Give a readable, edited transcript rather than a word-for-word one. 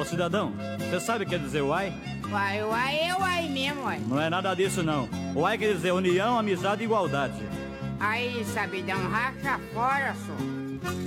Ô cidadão, você sabe o que quer dizer uai? Uai é uai mesmo, uai. Não é nada disso não. Uai quer dizer união, amizade e igualdade. Aí, sabidão, racha fora, só.